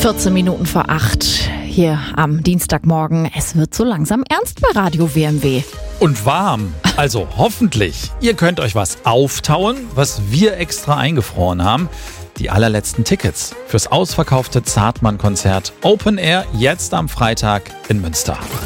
14 Minuten vor 8 hier am Dienstagmorgen. Es wird so langsam ernst bei Radio WMW. Und warm. Also hoffentlich. Ihr könnt euch was auftauen, was wir extra eingefroren haben. Die allerletzten Tickets fürs ausverkaufte Zartmann-Konzert Open Air jetzt am Freitag in Münster.